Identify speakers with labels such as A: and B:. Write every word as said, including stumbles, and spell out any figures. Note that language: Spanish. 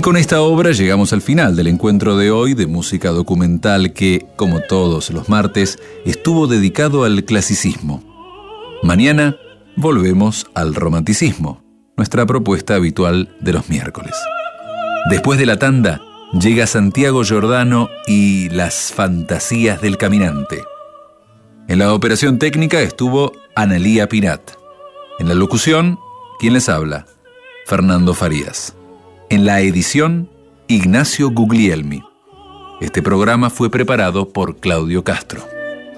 A: con esta obra llegamos al final del encuentro de hoy de música documental que, como todos los martes, estuvo dedicado al clasicismo. Mañana volvemos al romanticismo, nuestra propuesta habitual de los miércoles. Después de la tanda, llega Santiago Giordano y las fantasías del caminante. En la operación técnica estuvo Analía Pirat. En la locución, ¿quién les habla? Fernando Farías. En la edición, Ignacio Guglielmi. Este programa fue preparado por Claudio Castro.